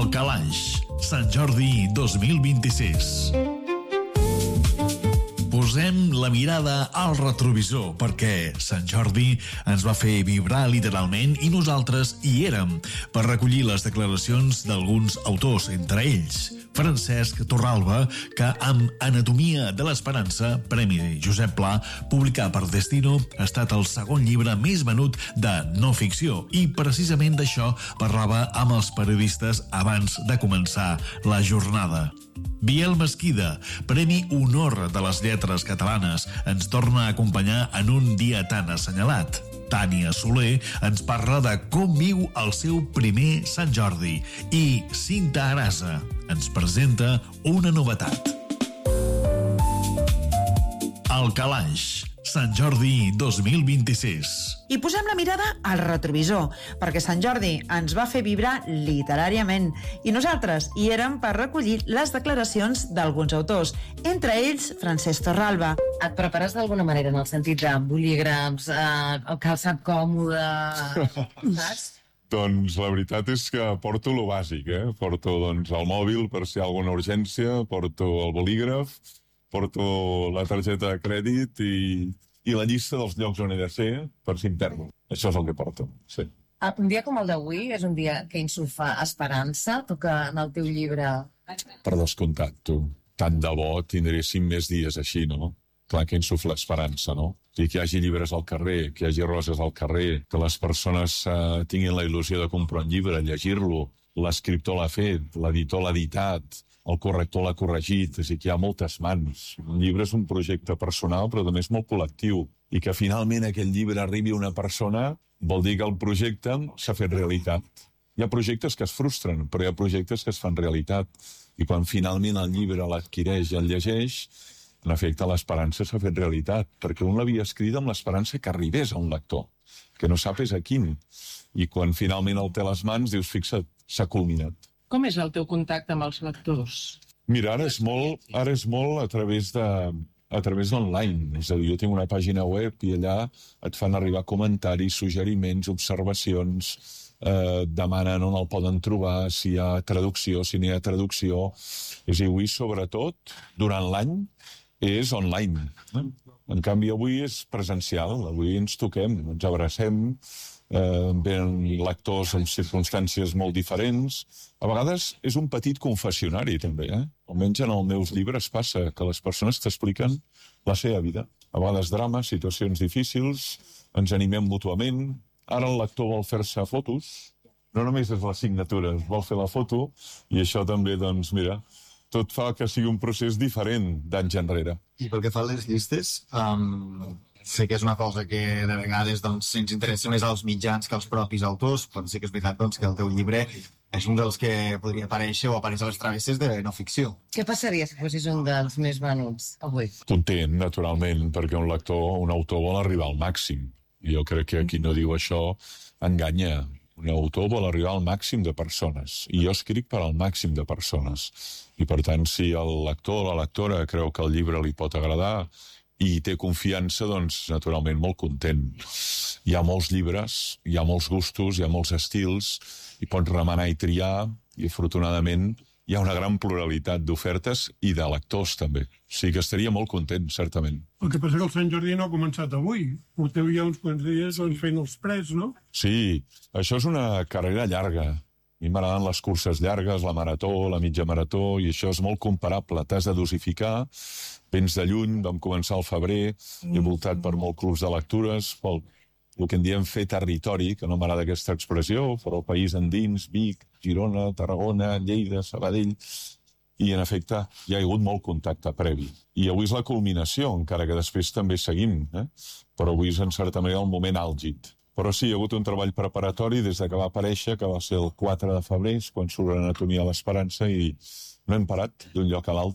El Calaix, Sant Jordi 2026. Posem la mirada al retrovisor perquè Sant Jordi ens va fer vibrar literalment i nosaltres hi érem per recollir les declaracions d'alguns autors, entre ells Francesc Torralba, que amb Anatomia de l'Esperança, Premi Josep Pla, publicat per Destino, ha estat el segon llibre més venut de no ficció i precisament d'això parlava amb els periodistes abans de començar la jornada. Biel Mesquida, Premi Honor de les Lletres Catalanes, ens torna a acompanyar en un dia tan assenyalat. Tània Soler ens parla de com viu el seu primer Sant Jordi i Cinta Arasa ens presenta una novetat. El Calaix, Sant Jordi 2026. I posem la mirada al retrovisor, perquè Sant Jordi ens va fer vibrar literàriament i nosaltres hi érem per recollir les declaracions d'alguns autors, entre ells Francesc Torralba. Et prepares d'alguna manera en el sentit de bolígrafs, el calçat còmode, saps? Doncs la veritat és que porto lo bàsic, Porto el mòbil per si hi ha alguna urgència, porto el bolígraf, porto la targeta de crèdit i la llista dels llocs on he de ser per si em perdo. Això és el que porto, sí. Un dia com el d'avui és un dia que insufla esperança, tu que en el teu llibre... Per descomptat, tu. Tant de bo tindréssim més dies així, no? Clar que insufla esperança, no? I que hi hagi llibres al carrer, que hi hagi roses al carrer, que les persones tinguin la il·lusió de comprar un llibre, llegir-lo, l'escriptor l'ha fet, l'editor l'ha editat, el corrector l'ha corregit, és a dir, que hi ha moltes mans. Un llibre és un projecte personal, però també és molt col·lectiu. I que finalment aquell llibre arribi a una persona vol dir que el projecte s'ha fet realitat. Hi ha projectes que es frustren, però hi ha projectes que es fan realitat. I quan finalment el llibre l'adquireix i el llegeix, en efecte, l'esperança s'ha fet realitat, perquè un l'havia escrit amb l'esperança que arribés a un lector, que no sap és a quin. I quan finalment el té a les mans, dius, fixa't, s'ha culminat. Com és el teu contacte amb els lectors? Mira, ara és molt a través d'online. És a dir, jo tinc una pàgina web i allà et fan arribar comentaris, suggeriments, observacions, demanen on el poden trobar, si hi ha traducció, si no hi ha traducció. És a dir, avui, sobretot, durant l'any, és online. En canvi, avui és presencial. Avui ens toquem, ens abracem, venen lectors en circumstàncies molt diferents. A vegades és un petit confessionari, també. Almenys en els meus llibres passa que les persones t'expliquen la seva vida. A vegades drames, situacions difícils, ens animem mútuament. Ara el lector vol fer-se fotos. No només és la signatura, vol fer la foto, i això també, doncs, mira, tot fa que sigui un procés diferent d'anys enrere. I pel que fa a les llistes, sé que és una cosa que de vegades doncs, ens interessa més als mitjans que als propis autors, però sí que és veritat doncs, que el teu llibre és un dels que podria aparèixer o apareix a les travesses de no ficció. Què passaria si fossis un dels més venuts avui? Content, naturalment, perquè un autor vol arribar al màxim. I jo crec que qui no diu això enganya. Un autor vol arribar al màxim de persones, i jo escric per al màxim de persones. I per tant, si el lector o la lectora creu que el llibre li pot agradar i té confiança, doncs naturalment molt content. Hi ha molts llibres, hi ha molts gustos, hi ha molts estils, i pots remenar i triar, i afortunadament hi ha una gran pluralitat d'ofertes i de lectors també. O sigui que estaria molt content, certament. El que passa que el Sant Jordi no ha començat avui. Porteu ja uns quants dies fent els prets, no? Sí, això és una carrera llarga. A mi m'agraden les curses llargues, la marató, la mitja marató, i això és molt comparable. T'has de dosificar, vens de lluny, vam començar al febrer, he voltat per molts clubs de lectures, pel el que en diem fer territori, que no m'agrada aquesta expressió, però el país endins, Vic, Girona, Tarragona, Lleida, Sabadell, i en efecte hi ha hagut molt contacte previ. I avui és la culminació, encara que després també seguim, però avui és en certa manera el moment àlgid. Però sí, hi ha hagut un treball preparatori des que va aparèixer, que va ser el 4 de febrer, quan surt l'Anatomia de l'Esperança, i no hem parat d'un lloc a l'altre.